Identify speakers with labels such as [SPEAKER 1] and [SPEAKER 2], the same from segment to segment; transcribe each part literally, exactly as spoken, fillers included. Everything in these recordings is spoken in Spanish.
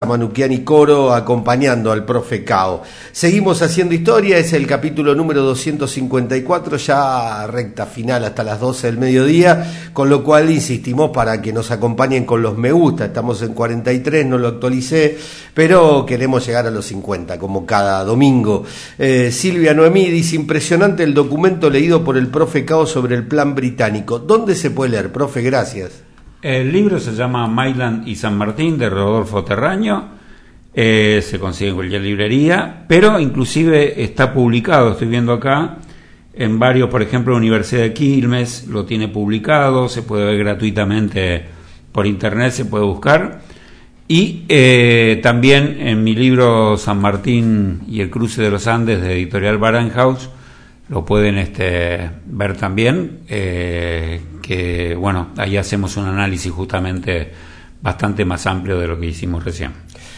[SPEAKER 1] Manuchiani Coro acompañando al profe Cao. Seguimos haciendo historia, es el capítulo número doscientos cincuenta y cuatro, ya recta final hasta las doce del mediodía, con lo cual insistimos para que nos acompañen con los me gusta. Estamos en cuarenta y tres, no lo actualicé, pero queremos llegar a los cincuenta, como cada domingo. Eh, Silvia Noemí dice, impresionante el documento leído por el profe Cao sobre el plan británico. ¿Dónde se puede leer, profe? Gracias.
[SPEAKER 2] El libro se llama Maitland y San Martín, de Rodolfo Terraño. Eh, se consigue en cualquier librería, pero inclusive está publicado, estoy viendo acá, en varios, por ejemplo, la Universidad de Quilmes lo tiene publicado, se puede ver gratuitamente por internet, se puede buscar. Y eh, también en mi libro San Martín y el cruce de los Andes, de Editorial Baranhaus, lo pueden este, ver también, eh, que bueno, ahí hacemos un análisis justamente bastante más amplio de lo que hicimos recién.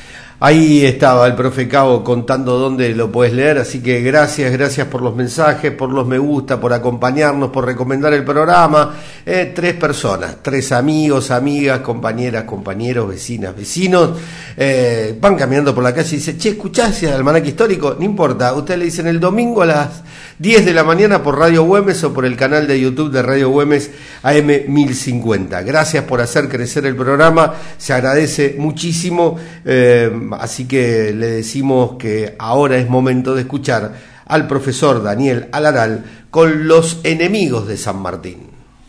[SPEAKER 1] Ahí estaba el profe Cao contando dónde lo puedes leer, así que gracias, gracias por los mensajes, por los me gusta, por acompañarnos, por recomendar el programa. Eh, tres personas, tres amigos, amigas, compañeras, compañeros, vecinas, vecinos, eh, van caminando por la calle y dicen, che, ¿escuchás el almanaque histórico? No importa, ustedes le dicen el domingo a las diez de la mañana por Radio Güemes o por el canal de YouTube de Radio Güemes A M mil cincuenta. Gracias por hacer crecer el programa, se agradece muchísimo. Eh, Así que le decimos que ahora es momento de escuchar al profesor Daniel Alaral con Los enemigos de San Martín.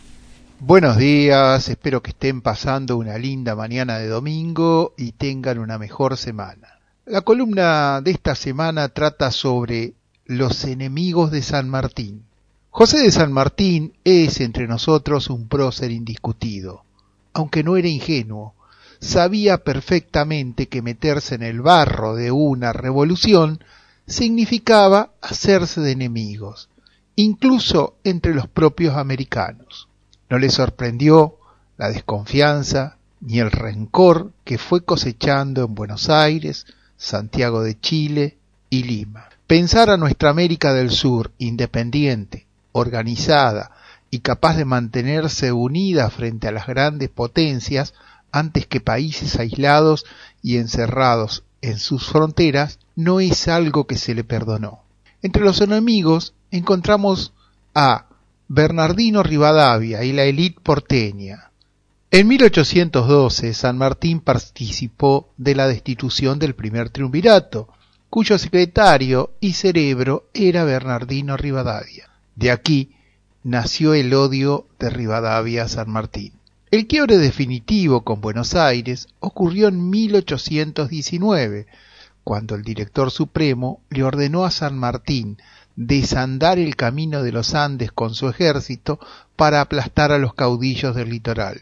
[SPEAKER 3] Buenos días, espero que estén pasando una linda mañana de domingo y tengan una mejor semana. La columna de esta semana trata sobre los enemigos de San Martín. José de San Martín es entre nosotros un prócer indiscutido, aunque no era ingenuo. Sabía perfectamente que meterse en el barro de una revolución significaba hacerse de enemigos, incluso entre los propios americanos. No le sorprendió la desconfianza ni el rencor que fue cosechando en Buenos Aires, Santiago de Chile y Lima. Pensar a nuestra América del Sur independiente, organizada y capaz de mantenerse unida frente a las grandes potencias antes que países aislados y encerrados en sus fronteras, no es algo que se le perdonó. Entre los enemigos encontramos a Bernardino Rivadavia y la élite porteña. En mil ochocientos doce, San Martín participó de la destitución del primer triunvirato, cuyo secretario y cerebro era Bernardino Rivadavia. De aquí nació el odio de Rivadavia a San Martín. El quiebre definitivo con Buenos Aires ocurrió en mil ochocientos diecinueve, cuando el director supremo le ordenó a San Martín desandar el camino de los Andes con su ejército para aplastar a los caudillos del litoral.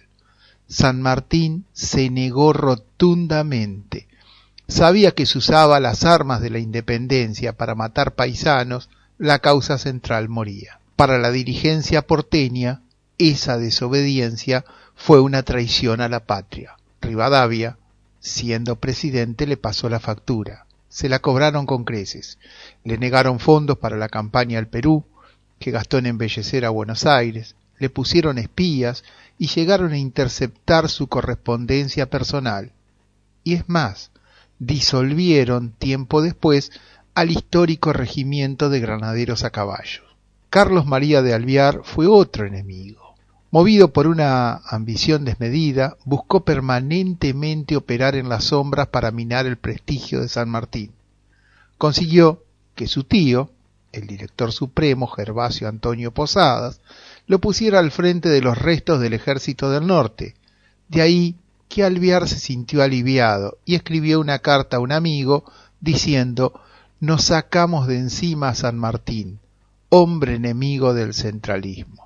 [SPEAKER 3] San Martín se negó rotundamente. Sabía que si usaba las armas de la independencia para matar paisanos, la causa central moría. Para la dirigencia porteña, esa desobediencia fue una traición a la patria. Rivadavia, siendo presidente, le pasó la factura. Se la cobraron con creces. Le negaron fondos para la campaña al Perú, que gastó en embellecer a Buenos Aires. Le pusieron espías y llegaron a interceptar su correspondencia personal. Y es más, disolvieron tiempo después al histórico regimiento de granaderos a caballo. Carlos María de Alvear fue otro enemigo. Movido por una ambición desmedida, buscó permanentemente operar en las sombras para minar el prestigio de San Martín. Consiguió que su tío, el director supremo Gervasio Antonio Posadas, lo pusiera al frente de los restos del Ejército del Norte. De ahí que Alvear se sintió aliviado y escribió una carta a un amigo diciendo: «Nos sacamos de encima a San Martín, hombre enemigo del centralismo».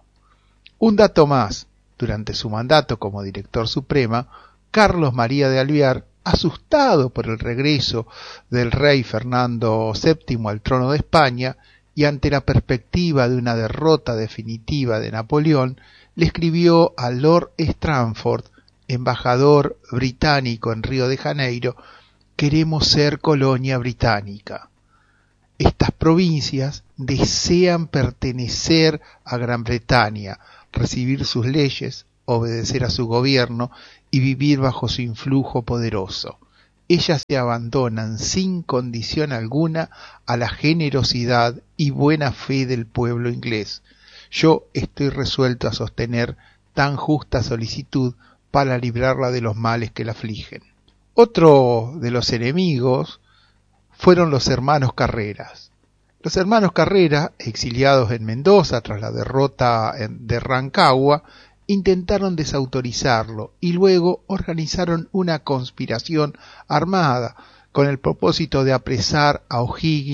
[SPEAKER 3] Un dato más, durante su mandato como director suprema, Carlos María de Alvear, asustado por el regreso del rey Fernando séptimo al trono de España y ante la perspectiva de una derrota definitiva de Napoleón, le escribió a Lord Stranford, embajador británico en Río de Janeiro: «Queremos ser colonia británica. Estas provincias desean pertenecer a Gran Bretaña, recibir sus leyes, obedecer a su gobierno y vivir bajo su influjo poderoso. ellas se abandonan sin condición alguna a la generosidad y buena fe del pueblo inglés. Yo estoy resuelto a sostener tan justa solicitud para librarla de los males que la afligen. Otro de los enemigos fueron los hermanos Carreras. Los hermanos Carrera, exiliados en Mendoza tras la derrota de Rancagua, intentaron desautorizarlo y luego organizaron una conspiración armada con el propósito de apresar a O'Higgins